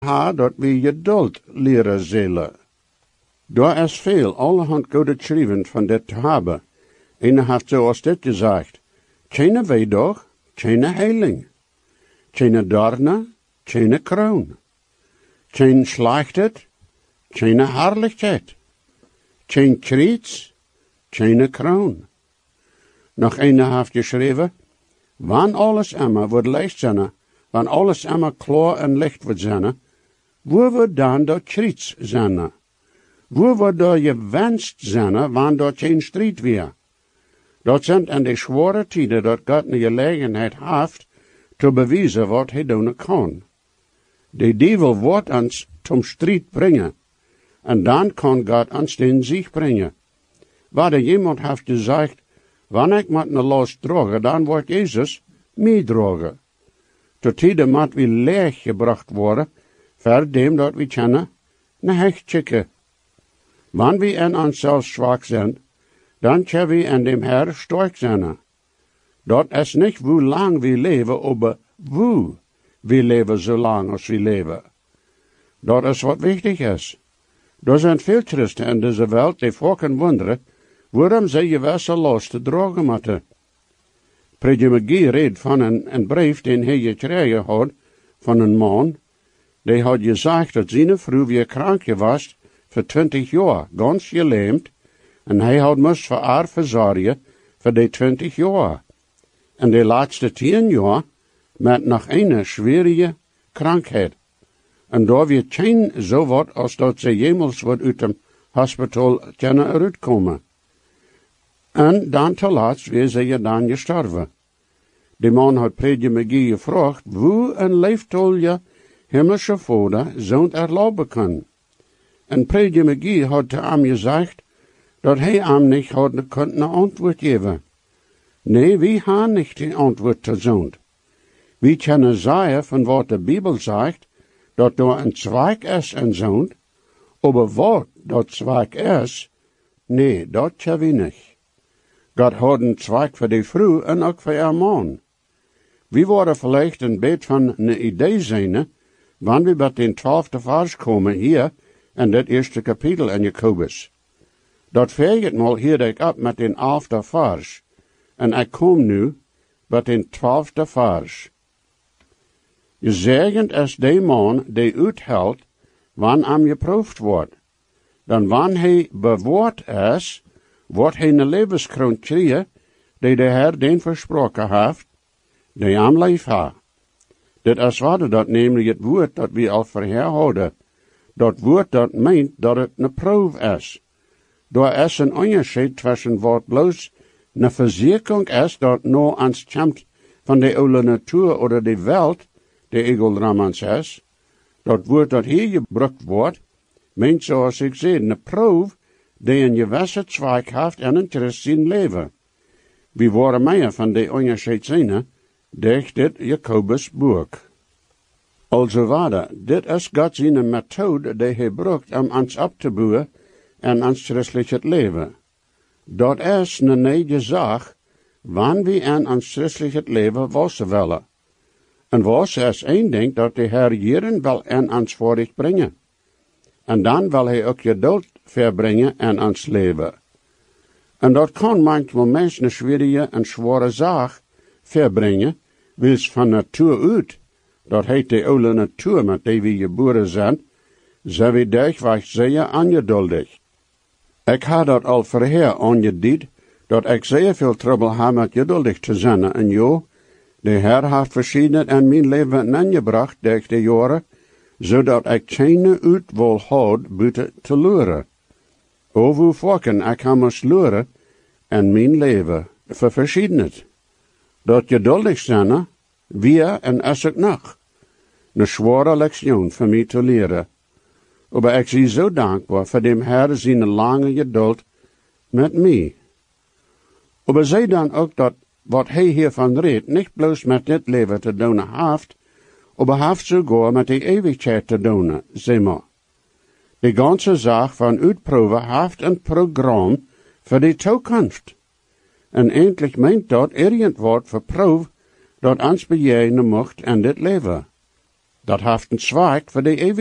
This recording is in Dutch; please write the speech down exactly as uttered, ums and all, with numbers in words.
ha dat we geduld leren zullen. Daar is veel allerhand goede schrijven van dit te hebben. Einer heeft zoals dit gezegd, keine weedag, keine heiling, keine dorne, keine kroon, geen slechtet, keine herrlichheid, geen kriets, keine kroon. Nog einer heeft geschreven, wanneer alles immer wordt licht zijn, wanneer alles immer klaar en licht wordt zijn, wo wordt dan dat kriets zijn? Wo wordt daar gewenst zijn, wanneer dat geen strijd weer? Dat zijn in de zware tijden dat God een gelegenheid heeft te bewijzen wat hij doen kan. De duivel wordt ons zum strijd brengen, en dan kan God ons den Sieg brengen. Waar er iemand heeft gezegd, wanneer ik met een last dragen, dan wordt Jezus mij dragen. Tot tijden moet we leeg gebracht worden, voor dem dat we kennen, een hecht chicken. Wanneer we in onszelf zwak zijn, dan kunnen we in dem Herr sterk zijn. Dat is niet hoe lang we leven, maar hoe we leven zo lang als we leven. Dat is wat wichtig is. Er zijn veel christen in deze wereld die volken wonderen, waarom ze gewisse lasten dragen moeten. Prediker McGee reed van een, een brief den hij gekregen had van een man, die had gezegd dat zijn vrouw weer krank was voor twintig jaar, ganz gelähmt, en hij had moest voor haar verzorgen voor die twintig jaar. En de laatste tien jaar met nog een schwierige krankheid. En daar weer geen zo wat als dat ze jemals wordt uit dem hospital kunnen uitkomen. En dan te laatst weer ze je dan gestorven. De man had prediker McGee gevraagd, hoe een leeftal je hemelse vader zo'n erlauben kan. En prediker McGee had te hem gezegd, dat hij hem niet had kunnen antwoord geven. Nee, we hebben niet die antwoord te zo'n. We kunnen zeggen van wat de Bijbel zegt, dat er een zwak is en zo'n, maar wat dat zwak is, nee, dat kunnen we niet. God had een zwak voor die vrouw en ook voor haar man. We worden vielleicht een beetje van een idee zijn, wanneer we bij den twaalfde vers komen hier in dit eerste kapitel in Jacobus. Dat veegt mal hier ik op met den elfde vers, en ik kom nu bij den twaalfde vers. Gezegend is de man die uithoudt, wanneer hem geproefd wordt. Dan wanneer hij bewoord is, wordt hij een levenskroon krijgen, die de Heer den versproken heeft, die hem lief heeft. Dit is wat dat namelijk het woord dat we al verherhouden. Dat woord dat meent dat het een proef is. Daar is een onderscheid tussen wat bloos een verzekering is dat nou ons komt van de oude natuur of de wereld, de egelramans is. Dat woord dat hier gebruikt wordt, meent zoals ik zei, een proef die een gewisse zwak heeft in een christen leven. We worden meer van de onderscheid zijn, durch dit Jacobus boek. Also waarde, dit is God zijn methode die hij gebruikt om ons op te bouwen en ons christelijk leven. Dat is een nieuwe zaak, wanneer we in ons christelijk leven wassen willen. En wassen is één ding dat de Heer hierin wil in ons voorrecht brengen. En dan wil hij ook geduld verbrengen in ons leven. En dat kan manchmal mensen een schwierige en zware zaak verbrengen, wils van natuur uit. Dat heet de oude natuur met die we geboren zijn, zijn we durchweg zeer ongeduldig. Ik had dat al voorher aangediend, dat ik zeer veel trouble heb met geduldig te zijn. En jo, de Heer heeft verschiedene in mijn leven aangebracht durch de jaren, zodat ik geen uit wil houden buiten te leren. Over volken ik heb moest leren in mijn leven, voor verschiedene. Dat geduldig zijn, weer en is het nog. Een zware lektion voor mij te leren. Maar ik zie zo dankbaar voor dem Heer zijn lange geduld met mij. Maar zij dan ook dat wat hij hiervan redt, niet bloos met dit leven te doen heeft, maar heeft sogar met de eeuwigheid te doen, zeg maar. De ganze zaak van uitproeven heeft een programma voor de toekomst. En eindelijk meent dat irgend wat voor proef dat ons bejegenen mocht in dit leven. Dat heeft een zwaak voor de